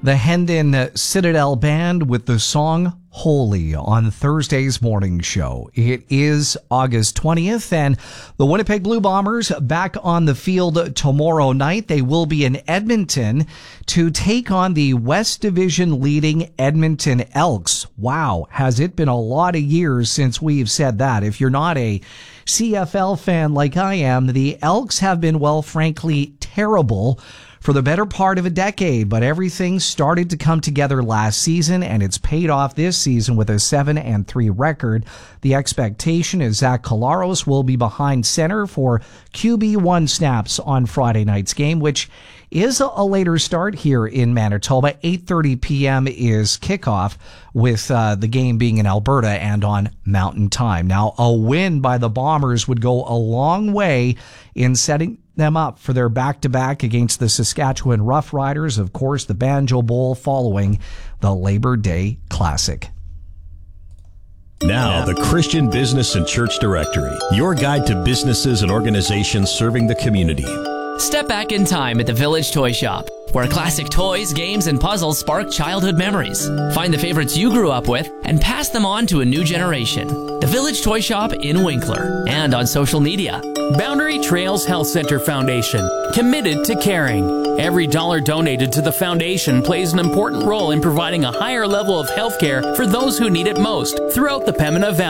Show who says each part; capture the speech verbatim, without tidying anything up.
Speaker 1: The Hendon Citadel Band with the song Holy on Thursday's morning show. It is August twentieth, and the Winnipeg Blue Bombers back on the field tomorrow night. They will be in Edmonton to take on the West Division leading Edmonton Elks. Wow, has it been a lot of years since we've said that. If you're not a C F L fan like I am, the Elks have been, well, frankly, terrible for the better part of a decade, but everything started to come together last season, and it's paid off this season with a seven and three record. The expectation is Zach Collaros will be behind center for Q B one snaps on Friday night's game, which is a later start here in Manitoba. eight thirty p.m. is kickoff, with uh, the game being in Alberta and on Mountain Time. Now, a win by the Bombers would go a long way in setting them up for their back-to-back against the Saskatchewan Roughriders. Of course, the Banjo Bowl following the Labor Day Classic.
Speaker 2: Now, the Christian Business and Church Directory, your guide to businesses and organizations serving the community.
Speaker 3: Step back in time at the Village Toy Shop, where classic toys, games, and puzzles spark childhood memories. Find the favorites you grew up with and pass them on to a new generation. The Village Toy Shop in Winkler and on social media.
Speaker 4: Boundary Trails Health Center Foundation, committed to caring. Every dollar donated to the foundation plays an important role in providing a higher level of health care for those who need it most throughout the Pembina Valley.